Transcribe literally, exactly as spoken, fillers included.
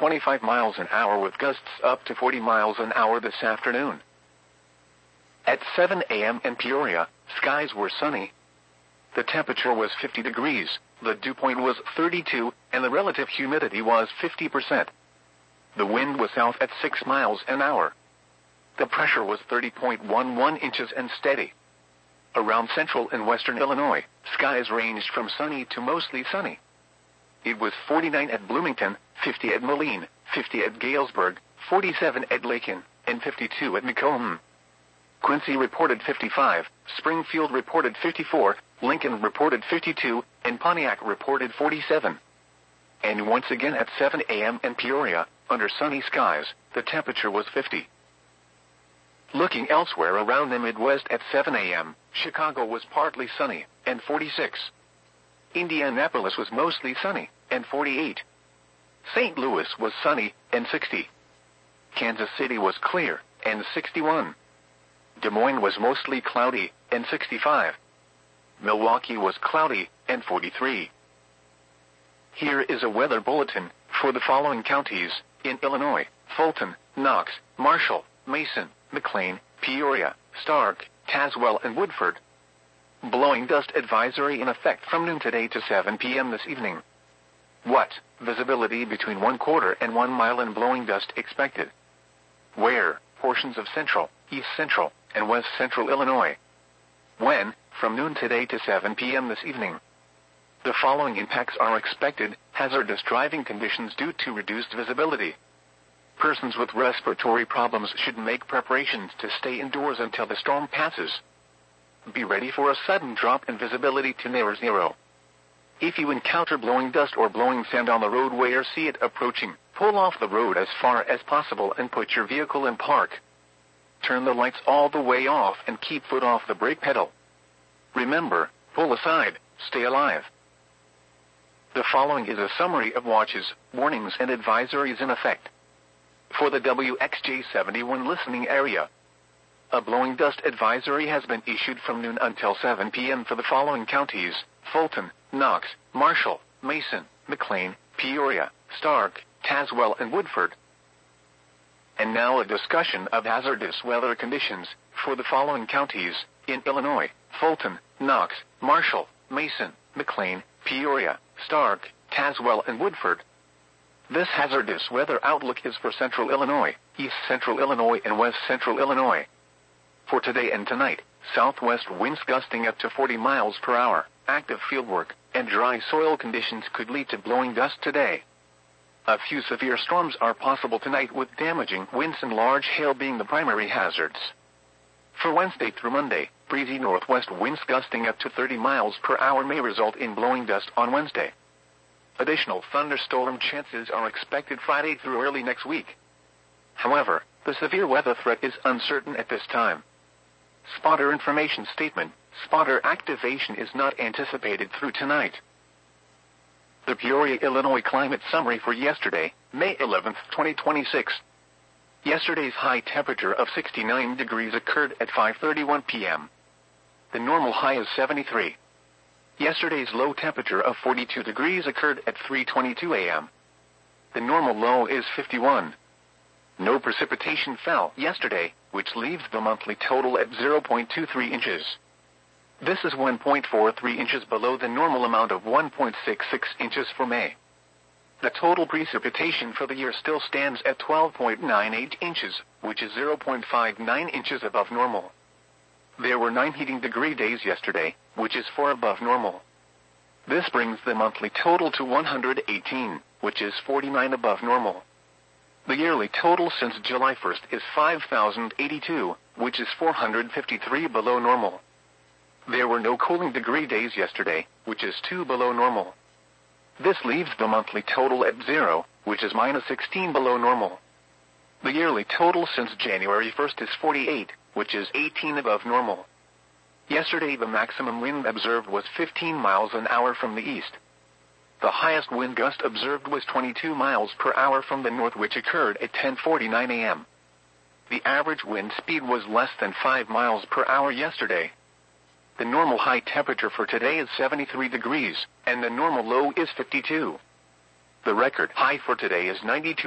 twenty-five miles an hour with gusts up to forty miles an hour this afternoon. At seven a m in Peoria, skies were sunny. The temperature was fifty degrees, the dew point was thirty-two, and the relative humidity was fifty percent. The wind was south at six miles an hour. The pressure was thirty point one one inches and steady. Around central and western Illinois, skies ranged from sunny to mostly sunny. It was forty-nine at Bloomington, fifty at Moline, fifty at Galesburg, forty-seven at Lakin, and fifty-two at Macomb. Quincy reported fifty-five, Springfield reported fifty-four, Lincoln reported fifty-two, and Pontiac reported forty-seven. And once again at seven a m in Peoria, under sunny skies, the temperature was fifty. Looking elsewhere around the Midwest at seven a m, Chicago was partly sunny, and forty-six. Indianapolis was mostly sunny, and forty-eight. Saint Louis was sunny, and sixty. Kansas City was clear, and sixty-one. Des Moines was mostly cloudy, and sixty-five. Milwaukee was cloudy, and forty-three. Here is a weather bulletin for the following counties in Illinois: Fulton, Knox, Marshall, Mason, McLean, Peoria, Stark, Tazewell, and Woodford. Blowing dust advisory in effect from noon today to seven p m this evening. What? Visibility between one quarter and one mile in blowing dust expected. Where? Portions of central, east central, and west central Illinois. When? From noon today to seven p m this evening. The following impacts are expected: hazardous driving conditions due to reduced visibility. Persons with respiratory problems should make preparations to stay indoors until the storm passes. Be ready for a sudden drop in visibility to near zero. If you encounter blowing dust or blowing sand on the roadway or see it approaching, pull off the road as far as possible and put your vehicle in park. Turn the lights all the way off and keep foot off the brake pedal. Remember, pull aside, stay alive. The following is a summary of watches, warnings, and advisories in effect. For the W X J seventy-one listening area, a blowing dust advisory has been issued from noon until seven p m for the following counties: Fulton, Knox, Marshall, Mason, McLean, Peoria, Stark, Tazewell, and Woodford. And now a discussion of hazardous weather conditions for the following counties in Illinois: Fulton, Knox, Marshall, Mason, McLean, Peoria, Stark, Tazewell, and Woodford. This hazardous weather outlook is for central Illinois, east central Illinois, and west central Illinois. For today and tonight, southwest winds gusting up to forty miles per hour, active fieldwork, and dry soil conditions could lead to blowing dust today. A few severe storms are possible tonight, with damaging winds and large hail being the primary hazards. For Wednesday through Monday, breezy northwest winds gusting up to thirty miles per hour may result in blowing dust on Wednesday. Additional thunderstorm chances are expected Friday through early next week. However, the severe weather threat is uncertain at this time. Spotter information statement: spotter activation is not anticipated through tonight. The Peoria, Illinois climate summary for yesterday, May eleventh, twenty twenty-six. Yesterday's high temperature of sixty-nine degrees occurred at five thirty-one p m The normal high is seventy-three. Yesterday's low temperature of forty-two degrees occurred at three twenty-two a m The normal low is fifty-one. No precipitation fell yesterday, which leaves the monthly total at zero point two three inches. This is one point four three inches below the normal amount of one point six six inches for May. The total precipitation for the year still stands at twelve point nine eight inches, which is zero point five nine inches above normal. There were nine heating degree days yesterday, which is four above normal. This brings the monthly total to one hundred eighteen, which is forty-nine above normal. The yearly total since July first is five thousand eighty-two, which is four hundred fifty-three below normal. There were no cooling degree days yesterday, which is two below normal. This leaves the monthly total at zero, which is minus sixteen below normal. The yearly total since January first is forty-eight, which is eighteen above normal. Yesterday the maximum wind observed was fifteen miles an hour from the east. The highest wind gust observed was twenty-two miles per hour from the north, which occurred at ten forty-nine a m The average wind speed was less than five miles per hour yesterday. The normal high temperature for today is seventy-three degrees, and the normal low is fifty-two. The record high for today is ninety-two.